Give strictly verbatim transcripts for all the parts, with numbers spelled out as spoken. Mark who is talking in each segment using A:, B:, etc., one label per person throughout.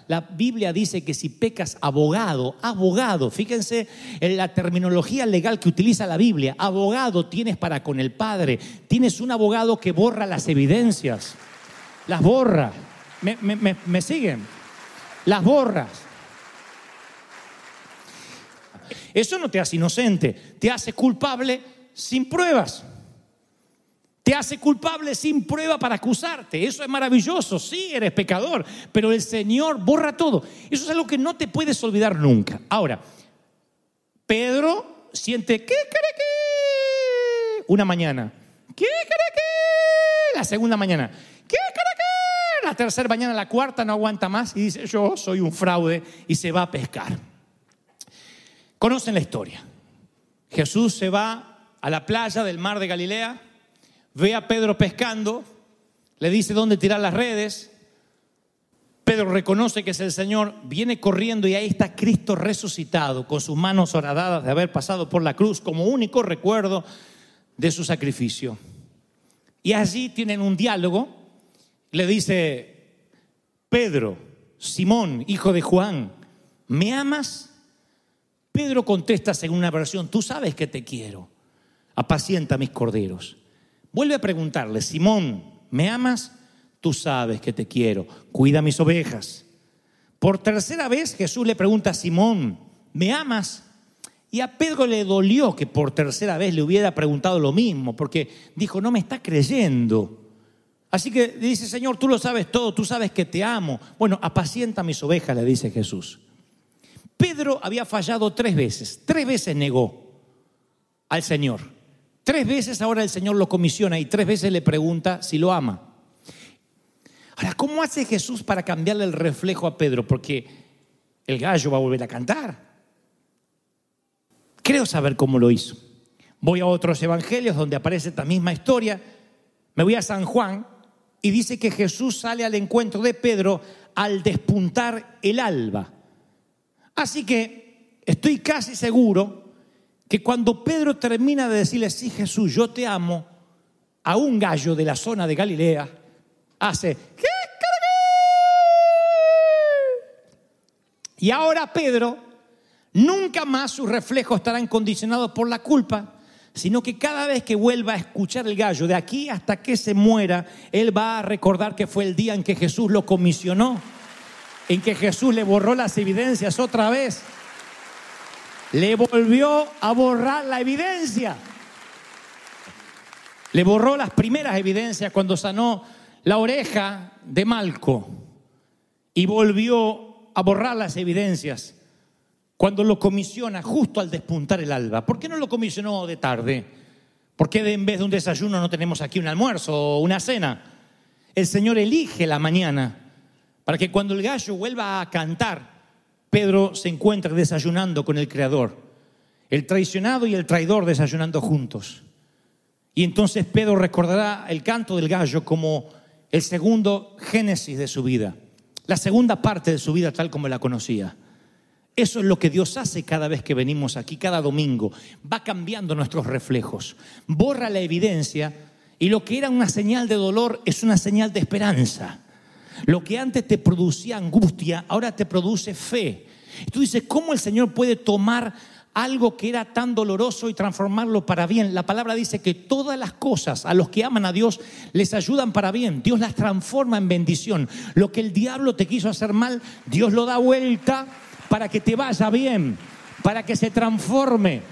A: La Biblia dice que si pecas, abogado, abogado, fíjense en la terminología legal que utiliza la Biblia, abogado tienes para con el Padre, tienes un abogado que borra las evidencias, las borra, ¿me, me, me, me siguen? Las borras. Eso no te hace inocente, te hace culpable sin pruebas. Te hace culpable sin prueba para acusarte. Eso es maravilloso. Sí, eres pecador, pero el Señor borra todo. Eso es algo que no te puedes olvidar nunca. Ahora, Pedro siente ¿qué cree que? Una mañana. ¿Qué cree que? La segunda mañana. ¿Qué cree que? La tercera mañana, la cuarta no aguanta más y dice: yo soy un fraude, y se va a pescar. Conocen la historia. Jesús se va a la playa del mar de Galilea. Ve a Pedro pescando, le dice dónde tirar las redes. Pedro reconoce que es el Señor, viene corriendo y ahí está Cristo resucitado, con sus manos horadadas de haber pasado por la cruz como único recuerdo de su sacrificio. Y allí tienen un diálogo. Le dice: Pedro, Simón, hijo de Juan, ¿me amas? Pedro contesta según una versión: tú sabes que te quiero, apacienta mis corderos. Vuelve a preguntarle: Simón, ¿me amas? Tú sabes que te quiero, cuida mis ovejas. Por tercera vez Jesús le pregunta a Simón: ¿me amas? Y a Pedro le dolió que por tercera vez le hubiera preguntado lo mismo, porque dijo: no me está creyendo. Así que le dice: Señor, tú lo sabes todo, tú sabes que te amo. Bueno, apacienta mis ovejas, le dice Jesús. Pedro había fallado tres veces, tres veces negó al Señor. Tres veces ahora el Señor lo comisiona y tres veces le pregunta si lo ama. Ahora, ¿cómo hace Jesús para cambiarle el reflejo a Pedro? Porque el gallo va a volver a cantar. Creo saber cómo lo hizo. Voy a otros evangelios donde aparece esta misma historia. Me voy a San Juan y dice que Jesús sale al encuentro de Pedro al despuntar el alba. Así que estoy casi seguro que cuando Pedro termina de decirle: sí, Jesús, yo te amo, a un gallo de la zona de Galilea hace ¿qué? Y ahora Pedro, nunca más sus reflejos estarán condicionados por la culpa, sino que cada vez que vuelva a escuchar el gallo, de aquí hasta que se muera, él va a recordar que fue el día en que Jesús lo comisionó, en que Jesús le borró las evidencias otra vez. Le volvió a borrar la evidencia. Le borró las primeras evidencias cuando sanó la oreja de Malco. Y volvió a borrar las evidencias cuando lo comisiona justo al despuntar el alba. ¿Por qué no lo comisionó de tarde? ¿Por qué en vez de un desayuno no tenemos aquí un almuerzo o una cena? El Señor elige la mañana para que cuando el gallo vuelva a cantar, Pedro se encuentra desayunando con el Creador, el traicionado y el traidor desayunando juntos. Y entonces Pedro recordará el canto del gallo como el segundo génesis de su vida, la segunda parte de su vida tal como la conocía. Eso es lo que Dios hace cada vez que venimos aquí, cada domingo. Va cambiando nuestros reflejos, borra la evidencia, y lo que era una señal de dolor es una señal de esperanza. Lo que antes te producía angustia, ahora te produce fe. Y tú dices: ¿cómo el Señor puede tomar algo que era tan doloroso y transformarlo para bien? La palabra dice que todas las cosas a los que aman a Dios les ayudan para bien. Dios las transforma en bendición. Lo que el diablo te quiso hacer mal, Dios lo da vuelta para que te vaya bien, para que se transforme.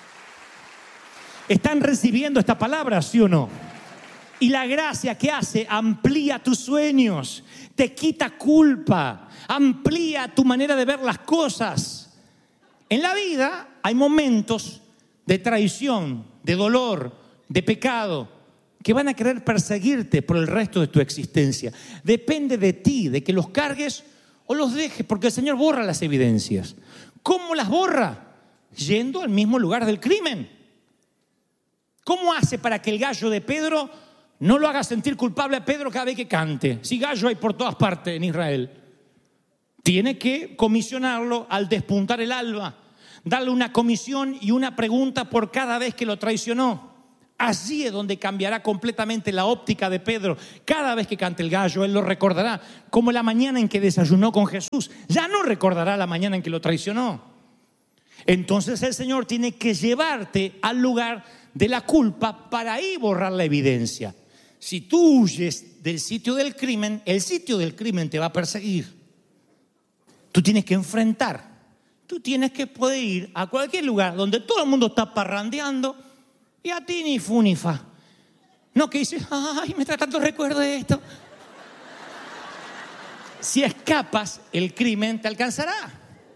A: ¿Están recibiendo esta palabra, sí o no? Y la gracia que hace, amplía tus sueños, te quita culpa, amplía tu manera de ver las cosas. En la vida hay momentos de traición, de dolor, de pecado, que van a querer perseguirte por el resto de tu existencia. Depende de ti, de que los cargues o los dejes, porque el Señor borra las evidencias. ¿Cómo las borra? Yendo al mismo lugar del crimen. ¿Cómo hace para que el gallo de Pedro no lo haga sentir culpable a Pedro cada vez que cante? Si gallo hay por todas partes en Israel. Tiene que comisionarlo al despuntar el alba, darle una comisión y una pregunta por cada vez que lo traicionó. Allí es donde cambiará completamente la óptica de Pedro. Cada vez que cante el gallo, él lo recordará como la mañana en que desayunó con Jesús. Ya no recordará la mañana en que lo traicionó. Entonces el Señor tiene que llevarte al lugar de la culpa para ahí borrar la evidencia. Si tú huyes del sitio del crimen, el sitio del crimen te va a perseguir. Tú tienes que enfrentar. Tú tienes que poder ir a cualquier lugar donde todo el mundo está parrandeando y a ti ni fu ni fa. No que dices, ay, me trae tanto recuerdo de esto. Si escapas, el crimen te alcanzará.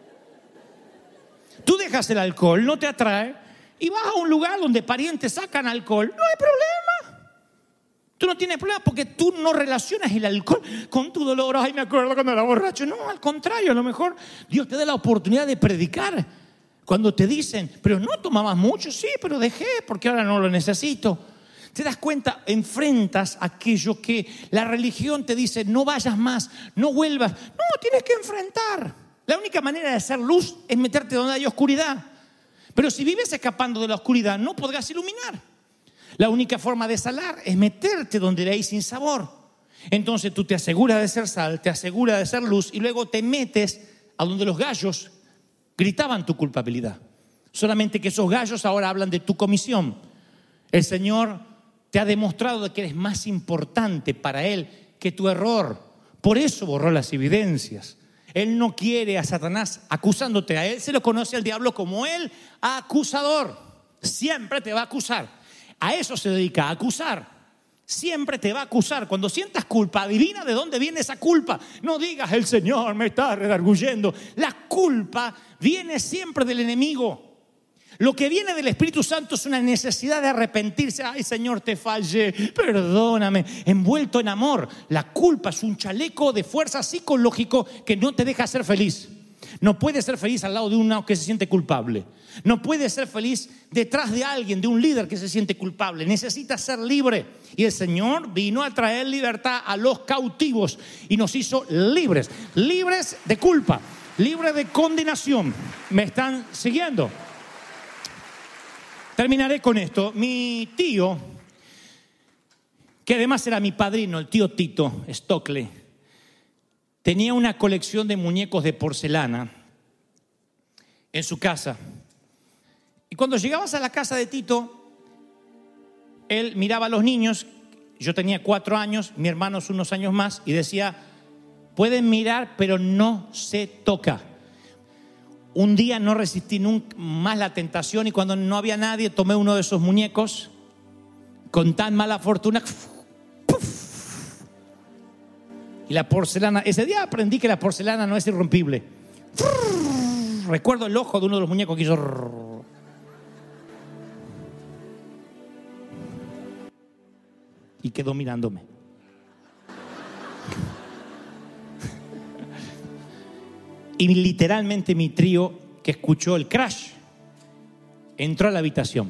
A: Tú dejas el alcohol, no te atrae, y vas a un lugar donde parientes sacan alcohol, no hay problema. Tú no tienes problema porque tú no relacionas el alcohol con tu dolor. Ay, me acuerdo cuando era borracho. No, al contrario, a lo mejor Dios te da la oportunidad de predicar. Cuando te dicen, pero no tomabas mucho, sí, pero dejé porque ahora no lo necesito. Te das cuenta, enfrentas aquello que la religión te dice, no vayas más, no vuelvas. No, tienes que enfrentar. La única manera de hacer luz es meterte donde hay oscuridad. Pero si vives escapando de la oscuridad, no podrás iluminar. La única forma de salar es meterte donde hay sin sabor. Entonces tú te aseguras de ser sal, te aseguras de ser luz y luego te metes a donde los gallos gritaban tu culpabilidad. Solamente que esos gallos ahora hablan de tu comisión. El Señor te ha demostrado que eres más importante para Él que tu error. Por eso borró las evidencias. Él no quiere a Satanás acusándote. A él se lo conoce al diablo como el acusador. Siempre te va a acusar. A eso se dedica, a acusar. Siempre te va a acusar. Cuando sientas culpa, adivina de dónde viene esa culpa. No digas, el Señor me está redarguyendo. La culpa viene siempre del enemigo. Lo que viene del Espíritu Santo es una necesidad de arrepentirse. Ay, Señor, te fallé, perdóname. Envuelto en amor. La culpa es un chaleco de fuerza psicológico que no te deja ser feliz. No puedes ser feliz al lado de uno que se siente culpable. No puedes ser feliz detrás de alguien, de un líder que se siente culpable. Necesitas ser libre. Y el Señor vino a traer libertad a los cautivos y nos hizo libres. Libres de culpa, libres de condenación. ¿Me están siguiendo? Terminaré con esto. Mi tío, que además era mi padrino, el tío Tito Stockley, tenía una colección de muñecos de porcelana en su casa. Y cuando llegabas a la casa de Tito, él miraba a los niños. Yo tenía cuatro años, mi hermano es unos años más, y decía, pueden mirar, pero no se toca. Un día no resistí nunca más la tentación y cuando no había nadie tomé uno de esos muñecos con tan mala fortuna. ¡Puf! Y la porcelana, ese día aprendí que la porcelana no es irrompible. Recuerdo el ojo de uno de los muñecos que hizo. Y quedó mirándome. Y literalmente mi trío, que escuchó el crash, entró a la habitación.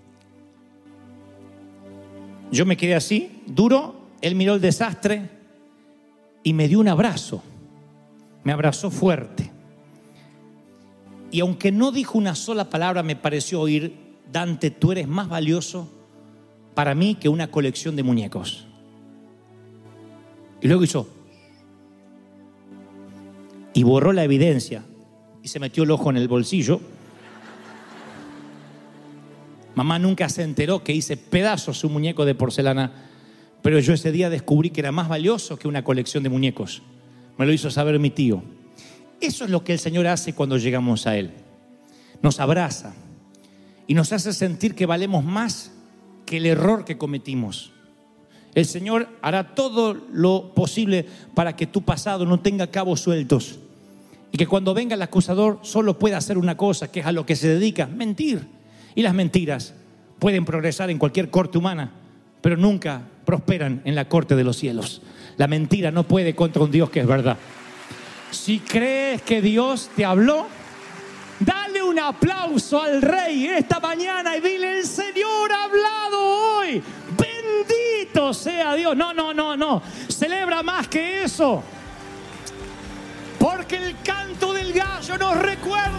A: Yo me quedé así, duro. Él miró el desastre y me dio un abrazo. Me abrazó fuerte. Y aunque no dijo una sola palabra, me pareció oír, Dante, tú eres más valioso para mí que una colección de muñecos. Y luego hizo y borró la evidencia y se metió el ojo en el bolsillo. Mamá nunca se enteró que hice pedazos un muñeco de porcelana, pero yo ese día descubrí que era más valioso que una colección de muñecos. Me lo hizo saber mi tío. Eso es lo que el Señor hace cuando llegamos a Él. Nos abraza y nos hace sentir que valemos más que el error que cometimos. El Señor hará todo lo posible para que tu pasado no tenga cabos sueltos y que cuando venga el acusador solo pueda hacer una cosa, que es a lo que se dedica, mentir. Y las mentiras pueden progresar en cualquier corte humana, pero nunca prosperan en la corte de los cielos. La mentira no puede contra un Dios que es verdad. Si crees que Dios te habló, dale un aplauso al Rey esta mañana y dile, el Señor ha hablado hoy. Bendito sea Dios. No, no, no, no. Celebra más que eso. Porque el canto del gallo nos recuerda